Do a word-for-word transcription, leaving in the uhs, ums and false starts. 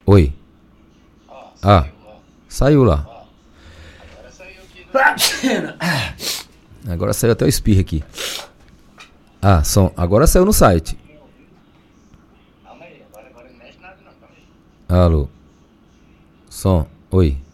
Oi. Ah, saiu lá. Agora saiu até o espirro aqui. Ah, som. Agora saiu no site. Alô. Som. Oi.